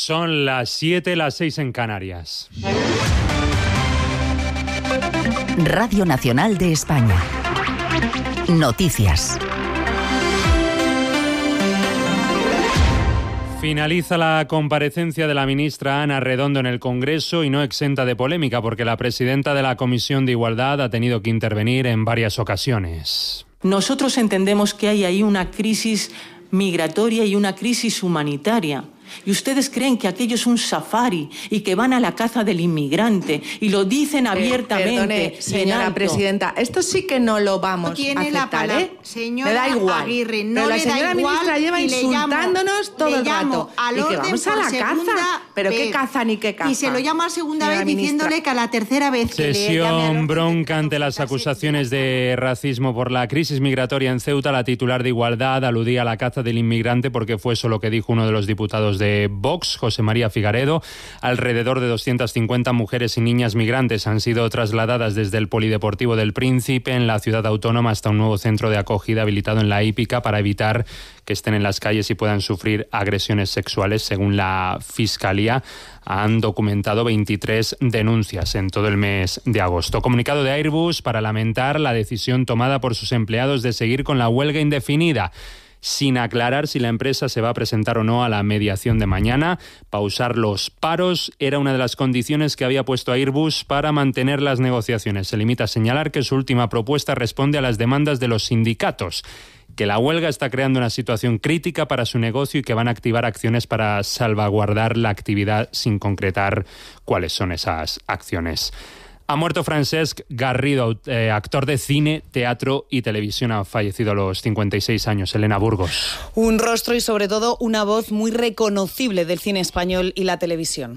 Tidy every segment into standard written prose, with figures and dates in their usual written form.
Son las 7, las 6 en Canarias. Radio Nacional de España. Noticias. Finaliza la comparecencia de la ministra Ana Redondo en el Congreso y no exenta de polémica porque la presidenta de la Comisión de Igualdad ha tenido que intervenir en varias ocasiones. Nosotros entendemos que hay ahí una crisis migratoria y una crisis humanitaria. Y ustedes creen que aquello es un safari y que van a la caza del inmigrante y lo dicen abiertamente. Perdone, señora presidenta, esto sí que no lo vamos a aceptar, ¿eh? Señora me da igual. Aguirre, no pero la le señora da igual ministra lleva y insultándonos todo el rato. Y que vamos a la caza. Pero qué caza ni qué caza. Y se lo llama a segunda vez diciéndole que a la tercera vez que Sesión bronca ante las acusaciones de racismo por la crisis migratoria en Ceuta. La titular de Igualdad aludía a la caza del inmigrante porque fue eso lo que dijo uno de los diputados de Vox, José María Figaredo. Alrededor de 250 mujeres y niñas migrantes han sido trasladadas desde el Polideportivo del Príncipe en la ciudad autónoma hasta un nuevo centro de acogida habilitado en la Hípica para evitar que estén en las calles y puedan sufrir agresiones sexuales. Según la Fiscalía, han documentado 23 denuncias en todo el mes de agosto. Comunicado de Airbus para lamentar la decisión tomada por sus empleados de seguir con la huelga indefinida, sin aclarar si la empresa se va a presentar o no a la mediación de mañana. Pausar los paros era una de las condiciones que había puesto Airbus para mantener las negociaciones. Se limita a señalar que su última propuesta responde a las demandas de los sindicatos, que la huelga está creando una situación crítica para su negocio y que van a activar acciones para salvaguardar la actividad, sin concretar cuáles son esas acciones. Ha muerto Francesc Garrido, actor de cine, teatro y televisión. Ha fallecido a los 56 años. Elena Burgos. Un rostro y sobre todo una voz muy reconocible del cine español y la televisión.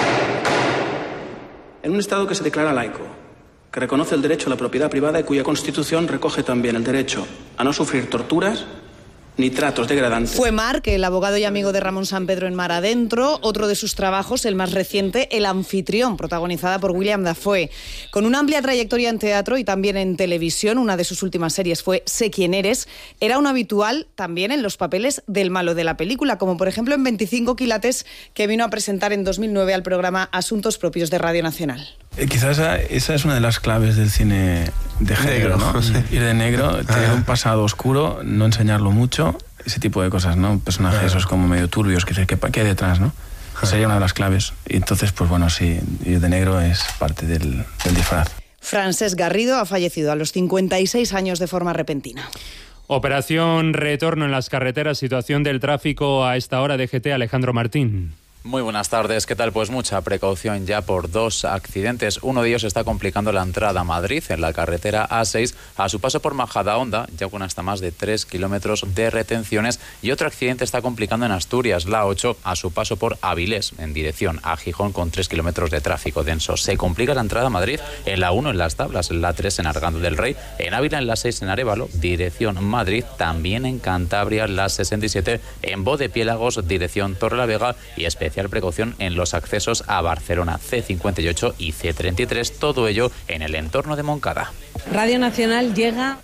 En un Estado que se declara laico, que reconoce el derecho a la propiedad privada y cuya Constitución recoge también el derecho a no sufrir torturas ni tratos degradantes. Fue Marc, el abogado y amigo de Ramón Sampedro en Mar Adentro. Otro de sus trabajos, el más reciente, El anfitrión, protagonizada por William Dafoe. Con una amplia trayectoria en teatro y también en televisión, una de sus últimas series fue Sé quién eres. Era un habitual también en los papeles del malo de la película, como por ejemplo en 25 quilates, que vino a presentar en 2009 al programa Asuntos Propios de Radio Nacional. Quizás esa es una de las claves del cine de género, ¿no? Sí. Ir de negro, tener un pasado oscuro, no enseñarlo mucho, ese tipo de cosas, ¿no? Personajes esos como medio turbios, que hay detrás, ¿no? Sería una de las claves. Y entonces, pues bueno, sí, ir de negro es parte del disfraz. Francesc Garrido ha fallecido a los 56 años de forma repentina. Operación Retorno en las carreteras, situación del tráfico a esta hora. DGT, Alejandro Martín. Muy buenas tardes, ¿qué tal? Pues mucha precaución ya por dos accidentes. Uno de ellos está complicando la entrada a Madrid en la carretera A6 a su paso por Majadahonda, ya con hasta más de 3 kilómetros de retenciones. Y otro accidente está complicando en Asturias, la 8, a su paso por Avilés, en dirección a Gijón, con 3 kilómetros de tráfico denso. Se complica la entrada a Madrid en la 1 en Las Tablas, en la 3 en Arganda del Rey, en Ávila en la 6 en Arévalo, dirección Madrid, también en Cantabria la 67 en Bodepiélagos, dirección Torrelavega, y especial precaución en los accesos a Barcelona, C58 y C33, todo ello en el entorno de Moncada. Radio Nacional llega.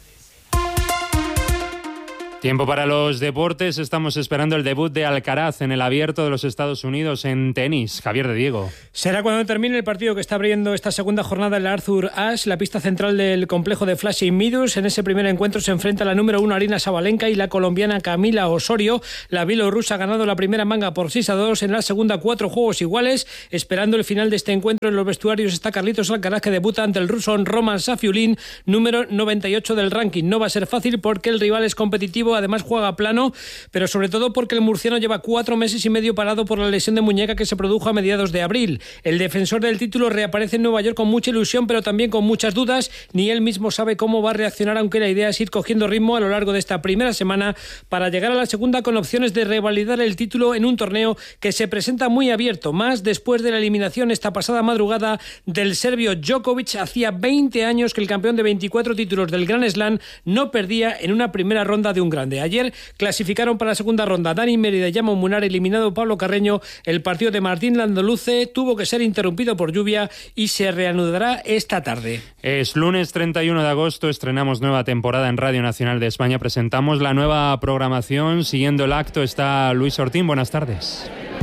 Tiempo para los deportes. Estamos esperando el debut de Alcaraz en el Abierto de los Estados Unidos en tenis. Javier de Diego. Será cuando termine el partido que está abriendo esta segunda jornada en la Arthur Ashe, la pista central del complejo de Flushing Meadows. En ese primer encuentro se enfrenta la número 1 Aryna Sabalenka y la colombiana Camila Osorio. La bielorrusa ha ganado la primera manga por 6-2. En la segunda, 4 juegos iguales. Esperando el final de este encuentro en los vestuarios está Carlitos Alcaraz, que debuta ante el ruso Roman Safiulin, número 98 del ranking. No va a ser fácil porque el rival es competitivo. Además juega plano, pero sobre todo porque el murciano lleva 4 meses y medio parado por la lesión de muñeca que se produjo a mediados de abril. El defensor del título reaparece en Nueva York con mucha ilusión, pero también con muchas dudas. Ni él mismo sabe cómo va a reaccionar, aunque la idea es ir cogiendo ritmo a lo largo de esta primera semana para llegar a la segunda con opciones de revalidar el título en un torneo que se presenta muy abierto, más después de la eliminación esta pasada madrugada del serbio Djokovic. Hacía 20 años que el campeón de 24 títulos del Grand Slam no perdía en una primera ronda de un grande. Ayer clasificaron para la segunda ronda Dani Mérida y Jaume Munar, eliminado Pablo Carreño. El partido de Martín Landaluce tuvo que ser interrumpido por lluvia y se reanudará esta tarde. Es lunes 31 de agosto, estrenamos nueva temporada en Radio Nacional de España. Presentamos la nueva programación. Siguiendo el acto está Luis Ortín. Buenas tardes.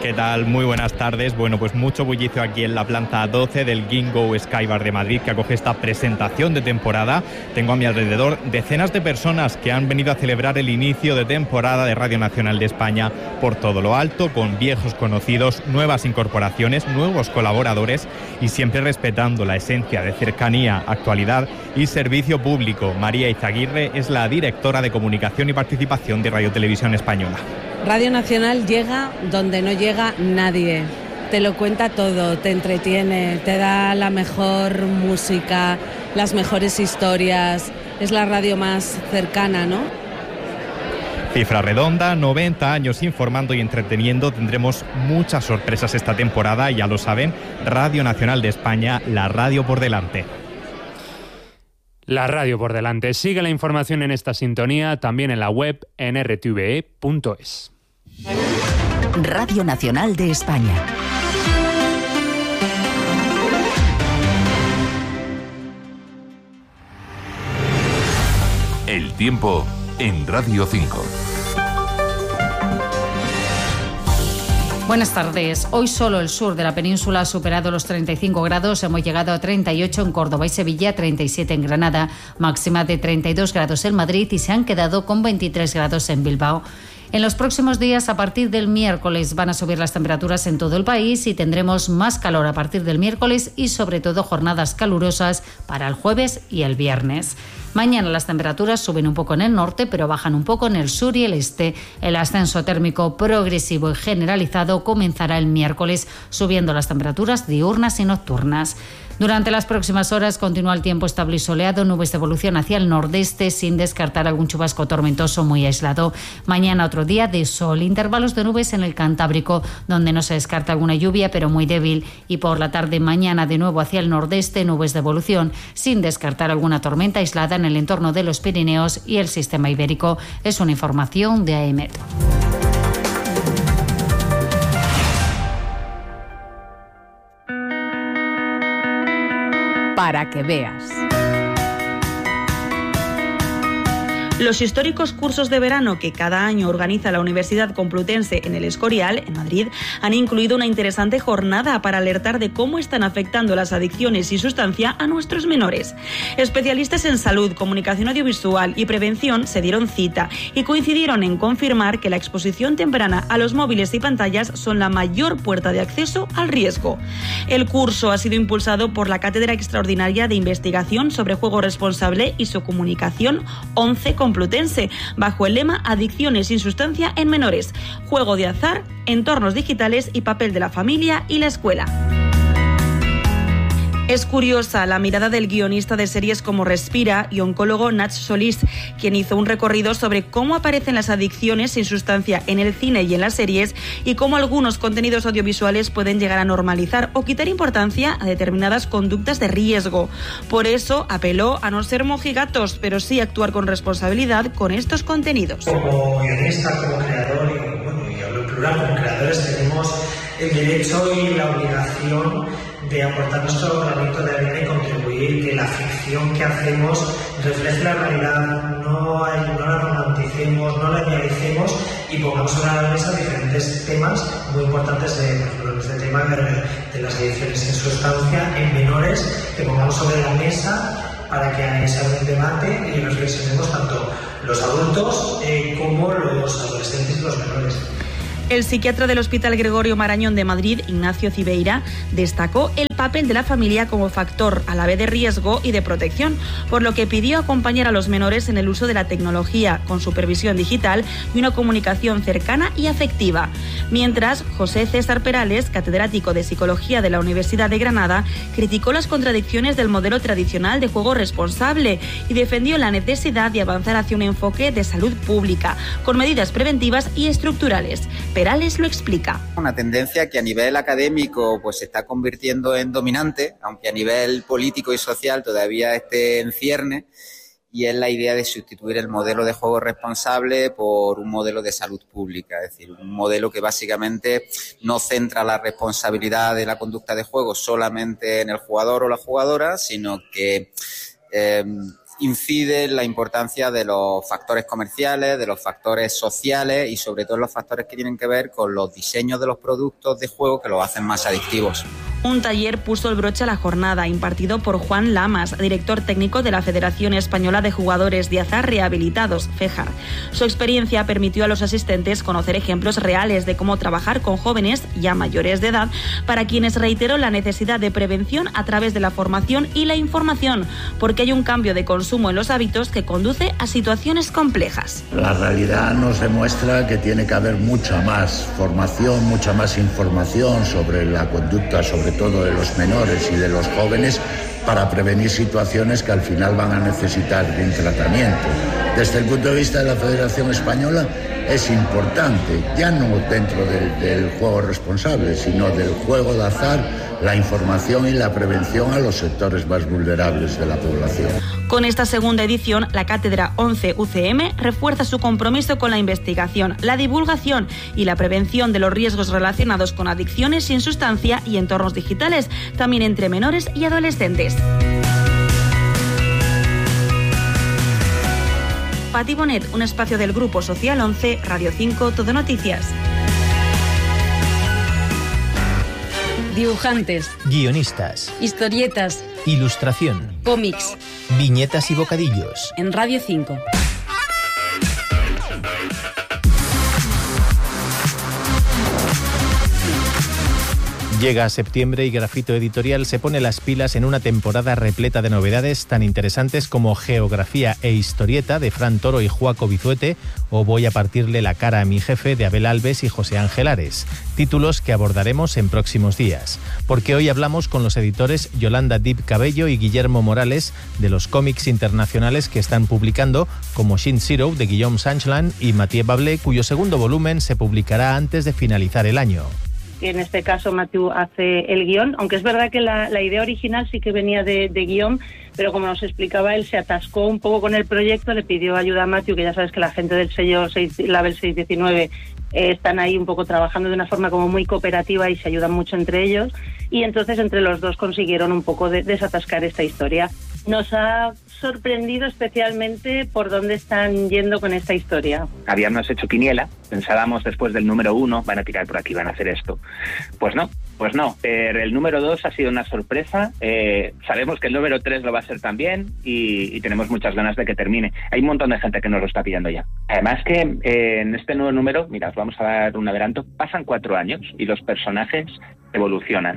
¿Qué tal? Muy buenas tardes. Bueno, pues mucho bullicio aquí en la planta 12 del Gingo Skybar de Madrid, que acoge esta presentación de temporada. Tengo a mi alrededor decenas de personas que han venido a celebrar el inicio de temporada de Radio Nacional de España por todo lo alto, con viejos conocidos, nuevas incorporaciones, nuevos colaboradores y siempre respetando la esencia de cercanía, actualidad y servicio público. María Izaguirre es la directora de Comunicación y Participación de Radio Televisión Española. Radio Nacional llega donde no llega nadie. Te lo cuenta todo, te entretiene, te da la mejor música, las mejores historias. Es la radio más cercana, ¿no? Cifra redonda, 90 años informando y entreteniendo. Tendremos muchas sorpresas esta temporada, ya lo saben. Radio Nacional de España, la radio por delante. La radio por delante. Sigue la información en esta sintonía, también en la web en rtve.es. Radio Nacional de España. El tiempo en Radio 5. Buenas tardes. Hoy solo el sur de la península ha superado los 35 grados. Hemos llegado a 38 en Córdoba y Sevilla, 37 en Granada, máxima de 32 grados en Madrid y se han quedado con 23 grados en Bilbao. En los próximos días, a partir del miércoles, van a subir las temperaturas en todo el país y tendremos más calor a partir del miércoles y sobre todo jornadas calurosas para el jueves y el viernes. Mañana las temperaturas suben un poco en el norte, pero bajan un poco en el sur y el este. El ascenso térmico progresivo y generalizado comenzará el miércoles, subiendo las temperaturas diurnas y nocturnas. Durante las próximas horas continúa el tiempo estable y soleado, nubes de evolución hacia el nordeste, sin descartar algún chubasco tormentoso muy aislado. Mañana otro día de sol, intervalos de nubes en el Cantábrico, donde no se descarta alguna lluvia, pero muy débil. Y por la tarde mañana de nuevo hacia el nordeste, nubes de evolución, sin descartar alguna tormenta aislada en el entorno de los Pirineos y el sistema ibérico. Es una información de AEMET. Para que veas. Los históricos cursos de verano que cada año organiza la Universidad Complutense en el Escorial, en Madrid, han incluido una interesante jornada para alertar de cómo están afectando las adicciones y sustancia a nuestros menores. Especialistas en salud, comunicación audiovisual y prevención se dieron cita y coincidieron en confirmar que la exposición temprana a los móviles y pantallas son la mayor puerta de acceso al riesgo. El curso ha sido impulsado por la Cátedra Extraordinaria de Investigación sobre Juego Responsable y su Comunicación 11 Complutense, bajo el lema Adicciones sin sustancia en menores, juego de azar, entornos digitales y papel de la familia y la escuela. Es curiosa la mirada del guionista de series como Respira y oncólogo Nach Solís, quien hizo un recorrido sobre cómo aparecen las adicciones sin sustancia en el cine y en las series y cómo algunos contenidos audiovisuales pueden llegar a normalizar o quitar importancia a determinadas conductas de riesgo. Por eso apeló a no ser mojigatos, pero sí actuar con responsabilidad con estos contenidos. Como guionista, como creador y hablo en plural, como creadores tenemos el derecho y la obligación de aportar nuestro granito de arena y contribuir que la ficción que hacemos refleje la realidad, no la romanticemos, no la idealicemos y pongamos sobre la mesa diferentes temas muy importantes, por ejemplo, este tema de las adicciones sin sustancia en menores, que pongamos sobre la mesa para que se haga un debate y reflexionemos tanto los adultos como los adolescentes y los menores. El psiquiatra del Hospital Gregorio Marañón de Madrid, Ignacio Cibeira, destacó el papel de la familia como factor a la vez de riesgo y de protección, por lo que pidió acompañar a los menores en el uso de la tecnología, con supervisión digital y una comunicación cercana y afectiva. Mientras, José César Perales, catedrático de Psicología de la Universidad de Granada, criticó las contradicciones del modelo tradicional de juego responsable y defendió la necesidad de avanzar hacia un enfoque de salud pública, con medidas preventivas y estructurales. Perales lo explica. Una tendencia que a nivel académico pues se está convirtiendo en dominante, aunque a nivel político y social todavía esté en cierne, y es la idea de sustituir el modelo de juego responsable por un modelo de salud pública, es decir, un modelo que básicamente no centra la responsabilidad de la conducta de juego solamente en el jugador o la jugadora, sino que incide en la importancia de los factores comerciales, de los factores sociales y sobre todo los factores que tienen que ver con los diseños de los productos de juego que los hacen más adictivos. Un taller puso el broche a la jornada, impartido por Juan Lamas, director técnico de la Federación Española de Jugadores de Azar Rehabilitados, FEJAR. Su experiencia permitió a los asistentes conocer ejemplos reales de cómo trabajar con jóvenes ya mayores de edad, para quienes reiteró la necesidad de prevención a través de la formación y la información, porque hay un cambio de consumo en los hábitos que conduce a situaciones complejas. La realidad nos demuestra que tiene que haber mucha más formación, mucha más información sobre la conducta, sobre todo de los menores y de los jóvenes, para prevenir situaciones que al final van a necesitar de un tratamiento. Desde el punto de vista de la Federación Española es importante, ya no dentro del juego responsable, sino del juego de azar, la información y la prevención a los sectores más vulnerables de la población. Con esta segunda edición, la Cátedra 11 UCM refuerza su compromiso con la investigación, la divulgación y la prevención de los riesgos relacionados con adicciones sin sustancia y entornos digitales, también entre menores y adolescentes. Pati Bonet, un espacio del Grupo Social 11, Radio 5, Todo Noticias. Dibujantes, guionistas, historietas, ilustración, cómics, viñetas y bocadillos. En Radio 5. Llega septiembre y Grafito Editorial se pone las pilas en una temporada repleta de novedades tan interesantes como Geografía e Historieta de Fran Toro y Joaco Bizuete o Voy a partirle la cara a mi jefe de Abel Alves y José Ángel Ares, títulos que abordaremos en próximos días. Porque hoy hablamos con los editores Yolanda Dip Cabello y Guillermo Morales de los cómics internacionales que están publicando, como Shin Zero de Guillaume Sanchlan y Mathieu Bablé, cuyo segundo volumen se publicará antes de finalizar el año. En este caso Mathieu hace el guión, aunque es verdad que la idea original sí que venía de Guillaume, pero como nos explicaba él, se atascó un poco con el proyecto, le pidió ayuda a Mathieu, que ya sabes que la gente del sello Label 619 están ahí un poco trabajando de una forma como muy cooperativa y se ayudan mucho entre ellos, y entonces entre los dos consiguieron un poco desatascar esta historia. Nos ha sorprendido especialmente por dónde están yendo con esta historia. Habíamos hecho quiniela, pensábamos después del número 1, van a tirar por aquí, van a hacer esto. Pues no. Pero el número 2 ha sido una sorpresa, sabemos que el número 3 lo va a ser también y tenemos muchas ganas de que termine. Hay un montón de gente que nos lo está pidiendo ya. Además que en este nuevo número, mira, os vamos a dar un adelanto, pasan 4 años y los personajes evolucionan.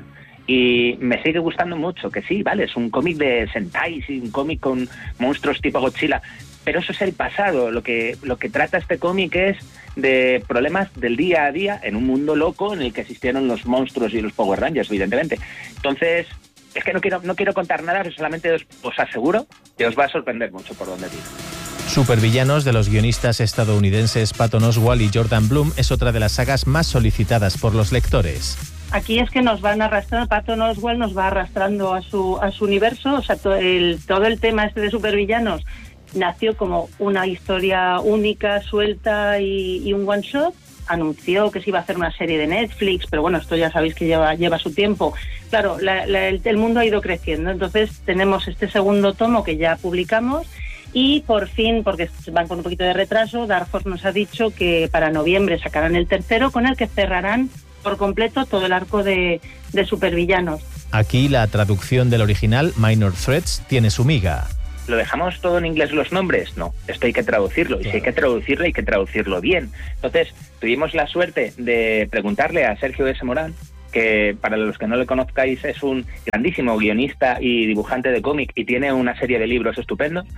Y me sigue gustando mucho, que sí, vale, es un cómic de Sentai, sí, un cómic con monstruos tipo Godzilla, pero eso es el pasado. Lo que trata este cómic es de problemas del día a día en un mundo loco en el que existieron los monstruos y los Power Rangers, evidentemente. Entonces, es que no quiero contar nada, pero solamente os aseguro que os va a sorprender mucho por donde viene. Supervillanos de los guionistas estadounidenses Patton Oswalt y Jordan Blum es otra de las sagas más solicitadas por los lectores. Aquí es que nos van arrastrando, Patton Oswalt nos va arrastrando a su universo, o sea, todo el tema este de supervillanos nació como una historia única, suelta y un one shot. Anunció que se iba a hacer una serie de Netflix, pero bueno, esto ya sabéis que lleva su tiempo. Claro, el mundo ha ido creciendo, entonces tenemos este segundo tomo que ya publicamos y por fin, porque van con un poquito de retraso, Dark Horse nos ha dicho que para noviembre sacarán el tercero, con el que cerrarán por completo todo el arco de supervillanos. Aquí la traducción del original, Minor Threats, tiene su miga. ¿Lo dejamos todo en inglés los nombres? No, esto hay que traducirlo, y si hay que traducirlo, hay que traducirlo bien. Entonces, tuvimos la suerte de preguntarle a Sergio S. Morán, que para los que no le conozcáis es un grandísimo guionista y dibujante de cómic y tiene una serie de libros estupendos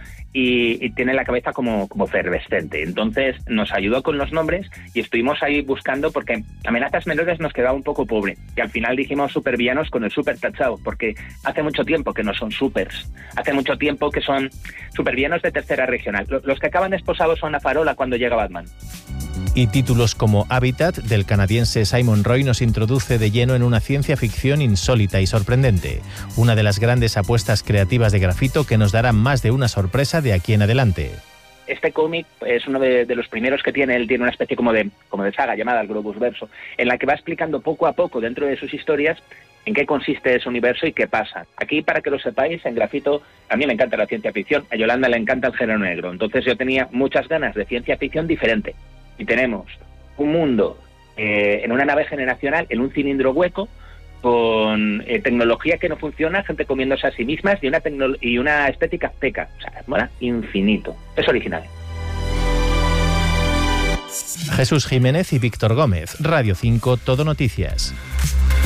y tiene la cabeza como efervescente. Entonces nos ayudó con los nombres y estuvimos ahí buscando, porque Amenazas Menores nos quedaba un poco pobre y al final dijimos supervillanos con el super tachado, porque hace mucho tiempo que no son supers, hace mucho tiempo que son supervillanos de tercera regional. Los que acaban esposados son a farola cuando llega Batman. Y títulos como Habitat, del canadiense Simon Roy, nos introduce de lleno en una ciencia ficción insólita y sorprendente. Una de las grandes apuestas creativas de Grafito que nos dará más de una sorpresa de aquí en adelante. este cómic es uno de los primeros que tiene. Él tiene una especie como de saga llamada el Globus Verso, en la que va explicando poco a poco dentro de sus historias en qué consiste ese universo y qué pasa. Aquí, para que lo sepáis, en Grafito a mí me encanta la ciencia ficción, a Yolanda le encanta el género negro, entonces yo tenía muchas ganas de ciencia ficción diferente. Y tenemos un mundo en una nave generacional, en un cilindro hueco, con tecnología que no funciona, gente comiéndose a sí mismas y una estética seca. O sea, mola infinito. Es original. Jesús Jiménez y Víctor Gómez, Radio 5, Todo Noticias.